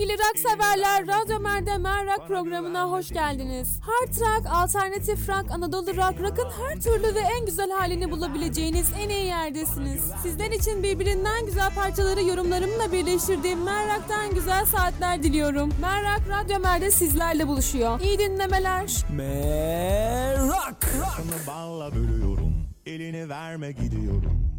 Sevgili rock severler, Radyo Mer'de Rock programına hoş geldiniz. Hard rock, alternatif rock, Anadolu rock, rock'ın her türlü ve en güzel halini bulabileceğiniz en iyi yerdesiniz. Sizler için birbirinden güzel parçaları yorumlarımla birleştirdiğim Rock'tan güzel saatler diliyorum. Rock, Radyo Mer'de sizlerle buluşuyor. İyi dinlemeler. Rock. Balla bölüyorum, elini verme gidiyorum.